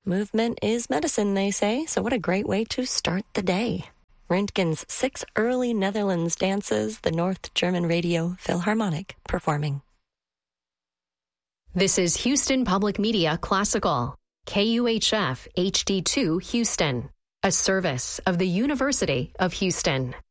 Movement is medicine, they say, so what a great way to start the day. Röntgen's 6 early Netherlands dances, the North German Radio Philharmonic performing. This is Houston Public Media Classical, KUHF HD2 Houston, a service of the University of Houston.